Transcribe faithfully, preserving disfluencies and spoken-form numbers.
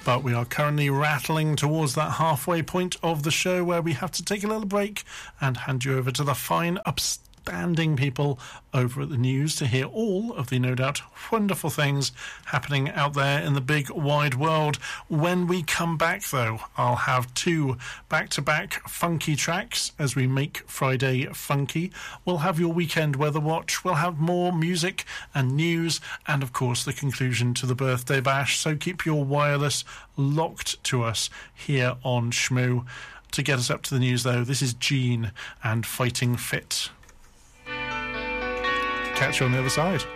But we are currently rattling towards that halfway point of the show where we have to take a little break and hand you over to the fine, upstanding people over at the news to hear all of the no doubt wonderful things happening out there in the big wide world. When we come back, though, I'll have two back-to-back funky tracks as we make Friday funky. We'll have your weekend weather watch, we'll have more music and news, and of course the conclusion to the birthday bash. So keep your wireless locked to us here on Shmoo. To get us up to the news, though, this is Gene and Fighting Fit. Catch you on the other side.